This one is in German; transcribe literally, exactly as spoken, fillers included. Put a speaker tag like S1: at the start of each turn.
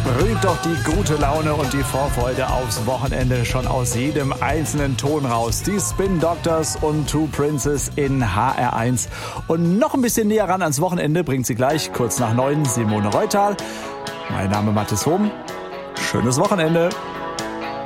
S1: sprüht doch die gute Laune und die Vorfreude aufs Wochenende schon aus jedem einzelnen Ton raus. Die Spin Doctors und Two Princes in H R eins. Und noch ein bisschen näher ran ans Wochenende bringt sie gleich, kurz nach neun, Simone Reutal. Mein Name Mathis Hohm. Schönes Wochenende.